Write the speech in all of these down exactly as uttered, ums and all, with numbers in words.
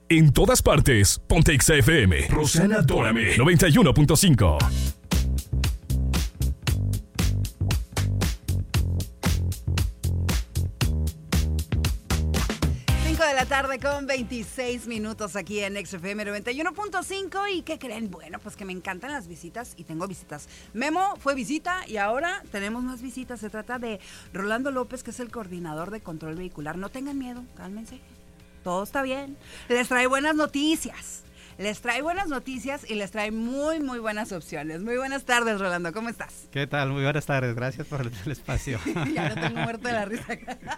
En todas partes, ponte Exa F M. Rosana Dórame, noventa y uno punto cinco. De la tarde con veintiséis minutos aquí en Exa F M noventa y uno punto cinco. ¿Y qué creen? Bueno, pues que me encantan las visitas y tengo visitas. Memo fue visita y ahora tenemos más visitas. Se trata de Rolando López, que es el coordinador de control vehicular. No tengan miedo, cálmense. Todo está bien. Les trae buenas noticias. Les trae buenas noticias y les trae muy, muy buenas opciones. Muy buenas tardes, Rolando. ¿Cómo estás? ¿Qué tal? Muy buenas tardes. Gracias por el espacio. Ya no tengo muerto de la risa.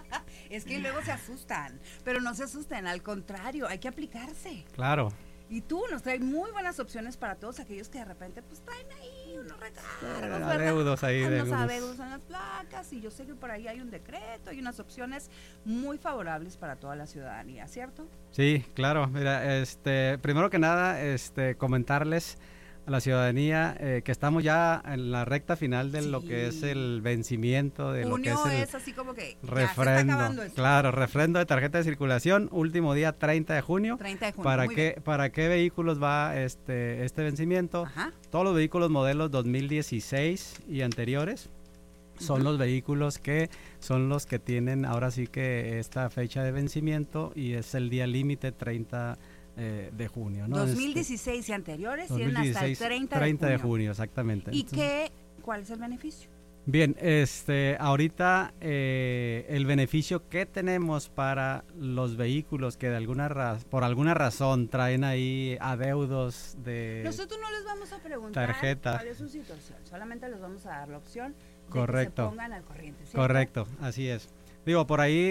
Es que luego se asustan, pero no se asusten. Al contrario, hay que aplicarse. Claro. Y tú nos traes muy buenas opciones para todos aquellos que de repente pues traen ahí unos recargos, adeudos ahí, unos deudos. adeudos en las placas, y yo sé que por ahí hay un decreto, hay unas opciones muy favorables para toda la ciudadanía, ¿cierto? Sí, claro. Mira, este, primero que nada, este, comentarles a la ciudadanía eh, que estamos ya en la recta final de sí. lo que es el vencimiento de Junio lo que es el es así como que refrendo, ya se está claro, refrendo de tarjeta de circulación, último día treinta de junio. treinta de junio. ¿Para muy qué bien. para qué vehículos va este este vencimiento? Ajá. Todos los vehículos modelos dos mil dieciséis y anteriores son uh-huh. los vehículos que son los que tienen ahora sí que esta fecha de vencimiento, y es el día límite treinta Eh, de junio, ¿no? dos mil dieciséis este, y anteriores tienen hasta el treinta, treinta de de junio. junio, exactamente. ¿Y qué, cuál es el beneficio? Bien, este, ahorita eh, el beneficio que tenemos para los vehículos que de alguna raz- por alguna razón traen ahí adeudos de Nosotros no les vamos a preguntar tarjeta. cuál es su situación, solamente les vamos a dar la opción de Correcto. que se pongan al corriente, ¿cierto? Correcto, así es. Digo, por ahí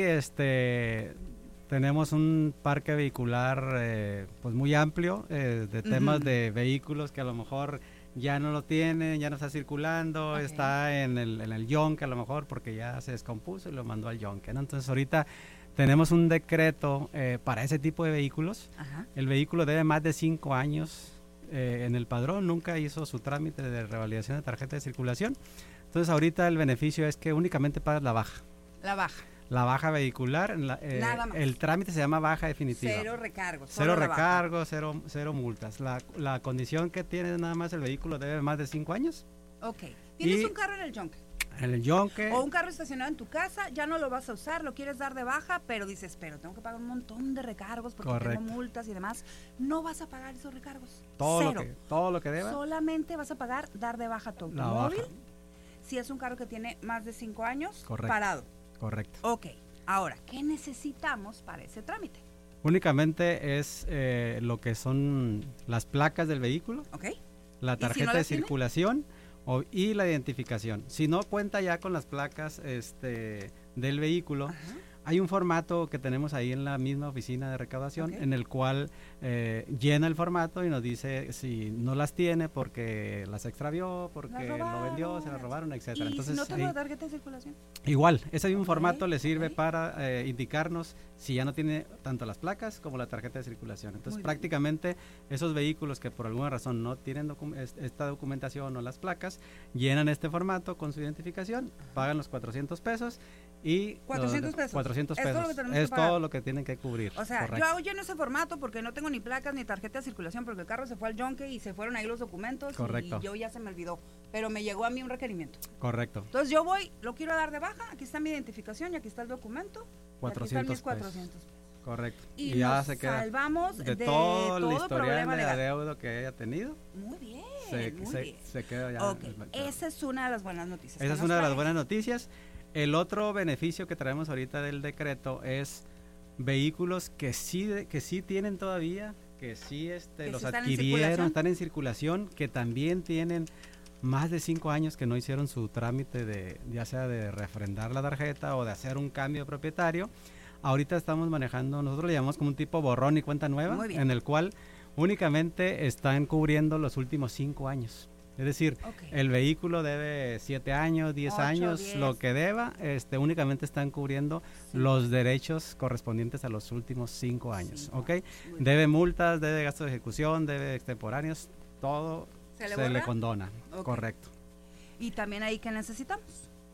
este tenemos un parque vehicular eh, pues muy amplio eh, de temas uh-huh. de vehículos que a lo mejor ya no lo tienen, ya no está circulando, okay. está en el, en el yonque a lo mejor porque ya se descompuso y lo mandó al yonque, ¿no? Entonces ahorita tenemos un decreto eh, para ese tipo de vehículos. Uh-huh. El vehículo debe más de cinco años eh, en el padrón, nunca hizo su trámite de revalidación de tarjeta de circulación. Entonces ahorita el beneficio es que únicamente pagas la baja. La baja. La baja vehicular, la, eh, el trámite se llama baja definitiva. Cero recargos. Cero recargos, cero, cero multas. La, la condición que tiene nada más el vehículo debe más de cinco años. Ok. ¿Tienes y un carro en el yonque? En el yonque. O un carro estacionado en tu casa, ya no lo vas a usar, lo quieres dar de baja, pero dices, pero tengo que pagar un montón de recargos porque Correcto. tengo multas y demás. No vas a pagar esos recargos. Todo Cero. Lo que, todo lo que deba. Solamente vas a pagar dar de baja tu automóvil si es un carro que tiene más de cinco años Correcto. parado. Correcto. Ok. Ahora, ¿qué necesitamos para ese trámite? Únicamente es eh, lo que son las placas del vehículo, okay. la tarjeta si no de circulación o, y la identificación. Si no cuenta ya con las placas este, del vehículo, Ajá. hay un formato que tenemos ahí en la misma oficina de recaudación, okay. en el cual eh, llena el formato y nos dice si no las tiene porque las extravió, porque lo vendió, se las robaron, etcétera. ¿Y Entonces, si no tengo la tarjeta de circulación? Igual, ese mismo okay. formato le sirve okay. para eh, indicarnos si ya no tiene tanto las placas como la tarjeta de circulación. Entonces, Muy prácticamente bien. esos vehículos que por alguna razón no tienen docu- esta documentación o las placas, llenan este formato con su identificación, pagan los cuatrocientos pesos y cuatrocientos los, pesos. cuatrocientos es pesos. Todo es todo lo que tienen que cubrir. O sea, Correcto. yo hago lleno ese formato porque no tengo ni placas ni tarjeta de circulación porque el carro se fue al yonque y se fueron ahí los documentos. Correcto. Y yo ya se me olvidó, pero me llegó a mí un requerimiento. Correcto. Entonces yo voy, lo quiero dar de baja, aquí está mi identificación y aquí está el documento. cuatrocientos pesos. Correcto. Y, y ya nos se queda salvamos de, de todo, todo el historial problema de legal. adeudo que haya tenido. Muy bien, se, muy se, bien. se queda ya. Okay. Esa es una de las buenas noticias. Esa es una de las buenas noticias. El otro beneficio que traemos ahorita del decreto es vehículos que sí que sí tienen todavía, que sí este, que los sí están adquirieron, en están en circulación, que también tienen más de cinco años que no hicieron su trámite de, ya sea de refrendar la tarjeta o de hacer un cambio de propietario. Ahorita estamos manejando, nosotros le llamamos como un tipo borrón y cuenta nueva, en el cual únicamente están cubriendo los últimos cinco años. Es decir, okay. el vehículo debe siete años, diez años, diez. Lo que deba, este, únicamente están cubriendo sí. los derechos correspondientes a los últimos cinco años, ¿ok? Debe multas, debe gastos de ejecución, debe extemporáneos, todo se le, se le condona, okay. correcto. ¿Y también ahí qué necesitamos?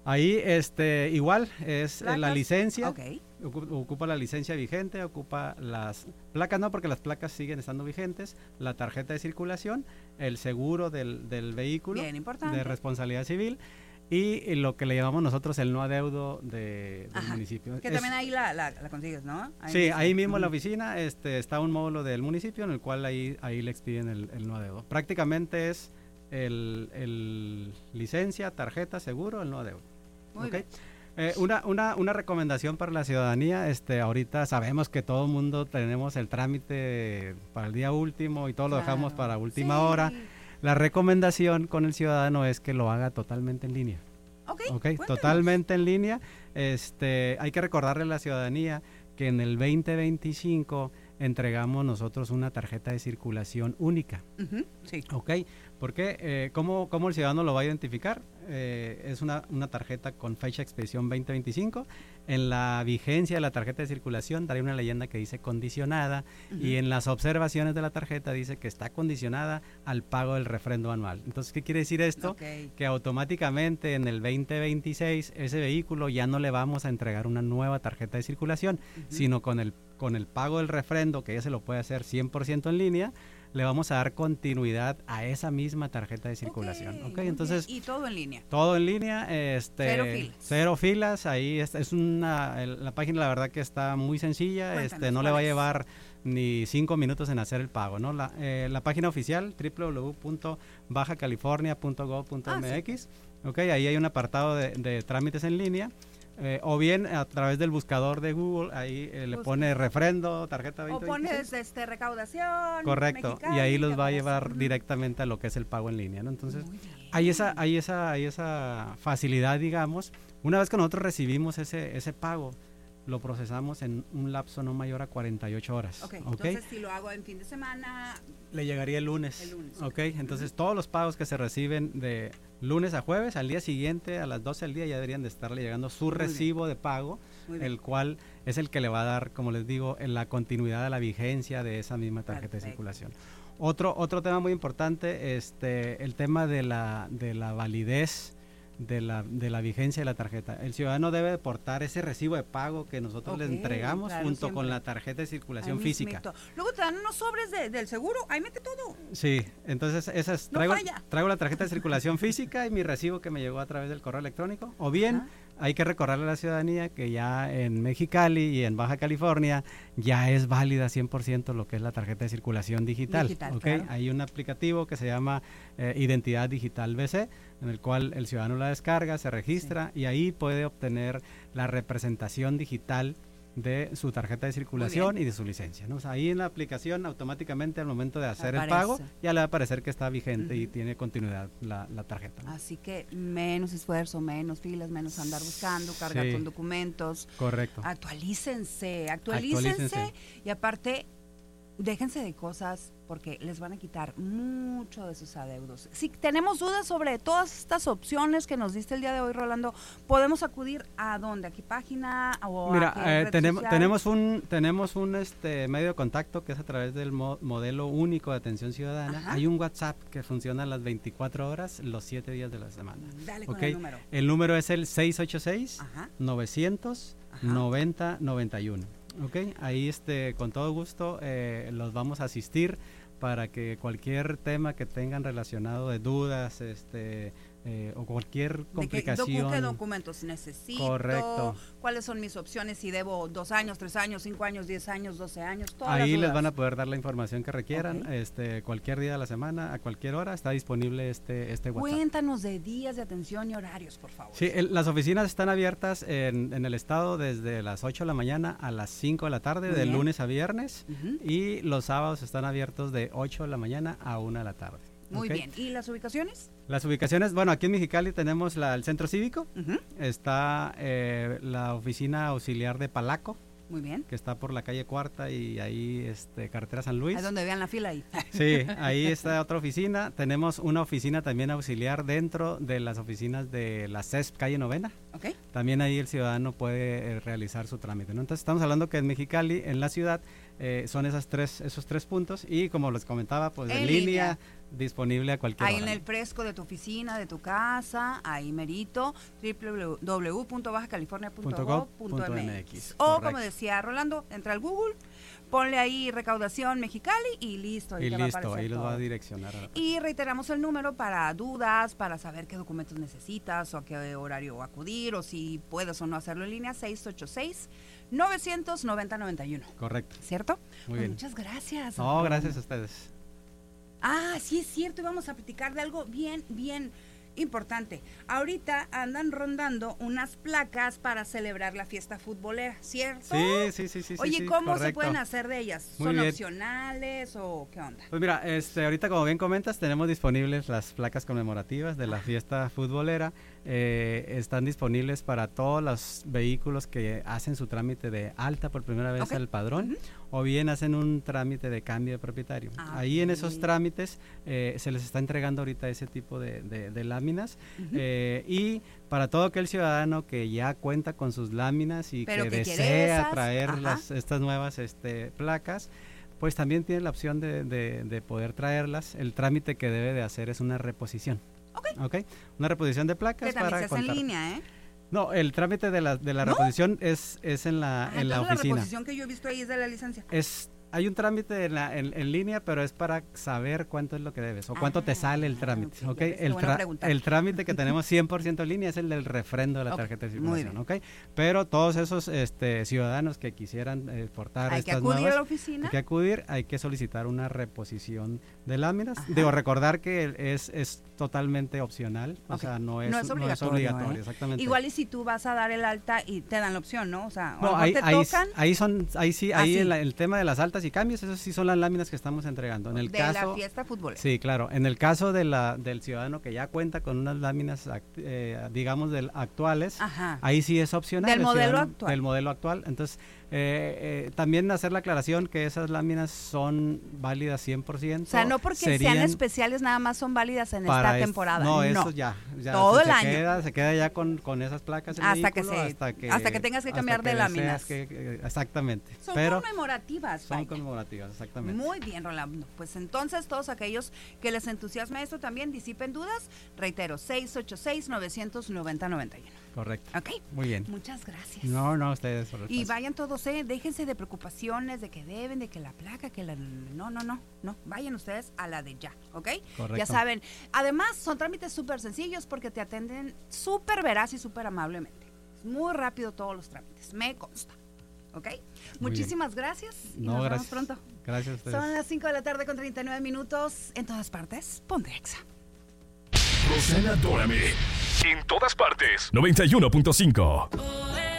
Ahí, este, igual, es eh, la ¿Placas? licencia, Ok. ocu- ocupa la licencia vigente, ocupa las placas, no, porque las placas siguen estando vigentes, la tarjeta de circulación, el seguro del, del vehículo, Bien importante. de responsabilidad civil, y, y lo que le llamamos nosotros el no adeudo de, del Ajá. municipio. Que Es- también ahí la, la, la consigues, ¿no? sí, mismo. ahí mismo en la Ujú. oficina este, está un módulo del municipio en el cual ahí, ahí le expiden el, el no adeudo. Prácticamente es el, el licencia, tarjeta, seguro, el no adeudo. Muy ¿Ok? bien. Eh, una, una, una recomendación para la ciudadanía, este, ahorita sabemos que todo el mundo tenemos el trámite para el día último y todo lo dejamos Claro. para última Sí. hora. La recomendación con el ciudadano es que lo haga totalmente en línea. Ok, Ok, cuéntanos. totalmente en línea. Este, hay que recordarle a la ciudadanía que en el veinte veinticinco entregamos nosotros una tarjeta de circulación única. Ujú, sí. Ok, ¿por qué? Eh, ¿cómo, ¿Cómo el ciudadano lo va a identificar? Eh, es una, una tarjeta con fecha de expedición veinte veinticinco. En la vigencia de la tarjeta de circulación trae una leyenda que dice condicionada, Ujú. y en las observaciones de la tarjeta dice que está condicionada al pago del refrendo anual. Entonces, ¿qué quiere decir esto? Ok. Que automáticamente en el veinte veintiséis ese vehículo ya no le vamos a entregar una nueva tarjeta de circulación, Ujú. sino con el, con el pago del refrendo, que ya se lo puede hacer cien por ciento en línea, le vamos a dar continuidad a esa misma tarjeta de circulación. Ok, ¿Ok? muy Entonces, bien. Y todo en línea. todo en línea, este, Cero filas. cero filas, ahí es, es una, el- la página la verdad que está muy sencilla, Cuéntanos, este, no le va a ¿cuál es? llevar ni cinco minutos en hacer el pago, ¿no? La, eh, la página oficial, doble u doble u doble u punto baja california punto gov punto Ah, m x, ok, ahí hay un apartado de, de trámites en línea, eh, o bien a través del buscador de Google, ahí eh, le Busca. pone refrendo, tarjeta O veinte pones veintiséis. este, recaudación. Correcto, Mexicali, y ahí los te va a aparece. llevar Ujú. directamente a lo que es el pago en línea, ¿no? Entonces, Muy bien. hay esa, hay esa, hay esa facilidad, digamos. Una vez que nosotros recibimos ese, ese pago, lo procesamos en un lapso no mayor a cuarenta y ocho horas. Ok, ¿Ok? entonces si lo hago en fin de semana, Le llegaría el lunes. El lunes, Ok, entonces todos los pagos que se reciben de lunes a jueves, al día siguiente, a las doce del día, ya deberían de estarle llegando su Muy bien. recibo de pago, muy bien. el cual es el que le va a dar, como les digo, en la continuidad a la vigencia de esa misma tarjeta Perfecto. de circulación. Otro, otro tema muy importante, este, el tema de la, de la validez de la, de la vigencia de la tarjeta. El ciudadano debe de portar ese recibo de pago que nosotros Ok, le entregamos claro, junto con siempre. la tarjeta de circulación Ahí física. mismito. Luego te dan unos sobres de- del seguro, ahí mete todo. Sí, entonces esas, No traigo, falla. traigo la tarjeta de circulación física y mi recibo que me llegó a través del correo electrónico. O bien, Ajá. hay que recordarle a la ciudadanía que ya en Mexicali y en Baja California ya es válida cien por ciento lo que es la tarjeta de circulación digital. Digital, ¿Ok? claro. Hay un aplicativo que se llama eh, Identidad Digital B C, en el cual el ciudadano la descarga, se registra y ahí puede obtener la representación digital de su tarjeta de circulación y de su licencia, ¿no? O sea, ahí en la aplicación automáticamente al momento de hacer el Aparece. pago ya le va a aparecer que está vigente y Ujú. tiene continuidad la, la tarjeta, ¿no? Así que menos esfuerzo, menos filas, menos andar buscando, cargar Sí. con documentos. Correcto. Actualícense, actualícense, Actualícense. y aparte déjense de cosas porque les van a quitar mucho de sus adeudos. Si tenemos dudas sobre todas estas opciones que nos diste el día de hoy, Rolando, podemos acudir a dónde, a qué página o Mira, a qué eh, red tenemos, social? tenemos un tenemos un este medio de contacto que es a través del mo- modelo único de atención ciudadana. Ajá. Hay un WhatsApp que funciona las veinticuatro horas, los siete días de la semana. Dale con Ok. el número. El número es el seis ocho seis, Ajá. novecientos, Ajá. noventa, noventa y uno. Ok, ahí este con todo gusto eh, los vamos a asistir para que cualquier tema que tengan relacionado de dudas, este eh, o cualquier ¿De qué, complicación. docu- qué documentos necesito? Correcto. ¿Cuáles son mis opciones? Si debo dos años, tres años, cinco años, diez años, doce años, todas Ahí las les dudas. van a poder dar la información que requieran, Ok. este, cualquier día de la semana, a cualquier hora, está disponible este, este WhatsApp. Cuéntanos de días de atención y horarios, por favor. Sí, el- las oficinas están abiertas en, en el estado desde las ocho de la mañana a las cinco de la tarde, Muy de bien. lunes a viernes, Ujú. y los sábados están abiertos de ocho de la mañana a una de la tarde. Muy ¿ok? bien. ¿Y las ubicaciones? Las ubicaciones, bueno, aquí en Mexicali tenemos la- el centro cívico, Ujú. está eh, la oficina auxiliar de Palaco, Muy bien. que está por la calle Cuarta y ahí este, carretera San Luis. Ahí donde vean la fila ahí. Sí, ahí está otra oficina. Tenemos una oficina también auxiliar dentro de las oficinas de la C E S P Calle Novena. ¿Ok? también ahí el ciudadano puede eh, realizar su trámite, ¿no? Entonces estamos hablando que en Mexicali, en la ciudad, eh, son esas tres, esos tres puntos y como les comentaba, pues en, en línea, línea, disponible a cualquier ahí hora. En el fresco de tu oficina, de tu casa, ahí merito, doble u doble u doble u punto baja california punto gov punto m x. O como decía Rolando, entra al Google, ponle ahí recaudación Mexicali y listo. Y listo, ahí los va a direccionar. A y reiteramos el número para dudas, para saber qué documentos necesitas o a qué horario acudir o si puedes o no hacerlo en línea, seis ocho seis, nueve nueve nueve, nueve uno. Correcto. ¿Cierto? Muy pues bien. Muchas gracias. No, gracias a ustedes. Ah, sí es cierto, y vamos a platicar de algo bien, bien importante. Ahorita andan rondando unas placas para celebrar la fiesta futbolera, ¿cierto? Sí, sí, sí, sí. Oye, sí, ¿cómo correcto. se pueden hacer de ellas? Muy ¿Son bien. opcionales o qué onda? Pues mira, este, ahorita como bien comentas, tenemos disponibles las placas conmemorativas de la fiesta futbolera. Eh, están disponibles para todos los vehículos que hacen su trámite de alta por primera vez Okay. al padrón, uh-huh. o bien hacen un trámite de cambio de propietario. Ah, Ahí en okay. esos trámites eh, se les está entregando ahorita ese tipo de, de, de láminas, uh-huh. eh, y para todo aquel ciudadano que ya cuenta con sus láminas y Pero que, que desea esas, traer las, estas nuevas este, placas, pues también tiene la opción de, de, de poder traerlas. El trámite que debe de hacer es una reposición. Okay. Okay. Una reposición de placas que también para se hace contar. en línea, ¿eh? No, el trámite de la de la ¿No? reposición es es en la Ah, en la la oficina. La reposición que yo he visto ahí es de la licencia. Es hay un trámite en, la, en, en línea, pero es para saber cuánto es lo que debes o cuánto ah, te sale el trámite, okay, ¿ok? okay. El, Bueno tra el trámite que tenemos cien por ciento en línea es el del refrendo de la okay. tarjeta de circulación, ¿ok? Pero todos esos este, ciudadanos que quisieran eh, portar hay estas que acudir nuevas, a la oficina. hay que acudir, hay que solicitar una reposición de láminas. Ajá. Debo recordar que es, es totalmente opcional, okay. o sea, no es, no es obligatorio, no es obligatorio ¿eh? exactamente. Igual y si tú vas a dar el alta y te dan la opción, ¿no? O sea, no, o ahí, te ahí, tocan. ahí son, ahí sí, ah, ahí sí. en la, el tema de las altas y cambios, eso sí son las láminas que estamos entregando. En el de caso, la fiesta futbolera. Sí, claro. En el caso de la del ciudadano que ya cuenta con unas láminas, eh, digamos, del actuales, Ajá. ahí sí es opcional. Del modelo ciudadano, actual. Del modelo actual. Entonces, eh, eh, también hacer la aclaración que esas láminas son válidas cien por ciento. O sea, no porque sean especiales nada más son válidas en esta temporada. No, no, eso ya, ya todo se, el se año. Queda, se queda ya con, con esas placas. Hasta que, vehículo, se, hasta que hasta que tengas que cambiar que de láminas. Que, eh, exactamente. Son Pero conmemorativas. Son vaya. conmemorativas, exactamente. Muy bien, Rolando. Pues entonces todos aquellos que les entusiasme esto también disipen dudas. Reitero, seis ocho seis, nueve nueve cero, nueve uno. Correcto. Ok. Muy bien. Muchas gracias. No, no, ustedes. Por el y paso. vayan todos, eh, déjense de preocupaciones, de que deben, de que la placa, que la... No, no, no, no. Vayan ustedes a la de ya, ¿ok? Correcto. Ya saben. Además, son trámites súper sencillos porque te atenden súper veraz y súper amablemente. Muy rápido todos los trámites, me consta. ¿Ok? Muy Muchísimas bien. gracias y no, nos gracias. vemos pronto. Gracias a ustedes. Son las cinco de la tarde con treinta y nueve minutos. En todas partes, ponte Exa. Rosana Dórame. En todas partes. noventa y uno punto cinco.